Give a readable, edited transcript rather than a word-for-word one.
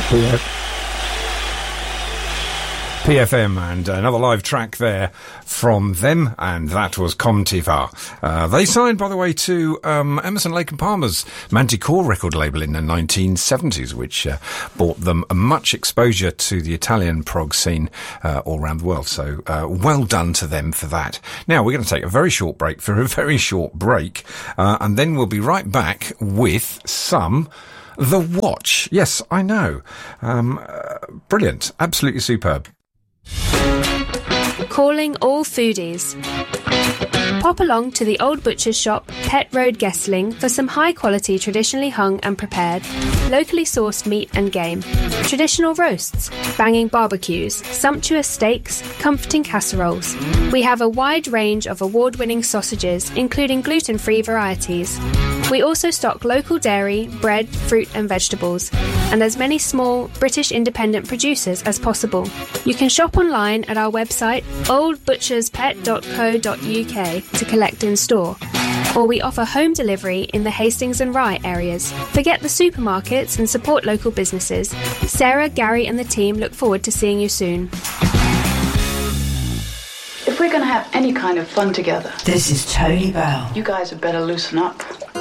PFM, and another live track there from them, and that was Comtiva. They signed, by the way, to Emerson, Lake and Palmer's Manticore record label in the 1970s, which brought them much exposure to the Italian prog scene all around the world. So well done to them for that. Now we're going to take a very short break for a very short break, and then we'll be right back with some The Watch. Yes, I know. Brilliant. Absolutely superb. Calling all foodies. Pop along to the Old Butcher's Shop, Pett Road, Guestling for some high-quality, traditionally hung and prepared, locally sourced meat and game, traditional roasts, banging barbecues, sumptuous steaks, comforting casseroles. We have a wide range of award-winning sausages, including gluten-free varieties. We also stock local dairy, bread, fruit and vegetables, and as many small British independent producers as possible. You can shop online at our website oldbutcherspet.co.uk to collect in store, or we offer home delivery in the Hastings and Rye areas. Forget the supermarkets and support local businesses. Sarah, Gary and the team look forward to seeing you soon. If we're going to have any kind of fun together, this is Tony Bell. You guys had better loosen up.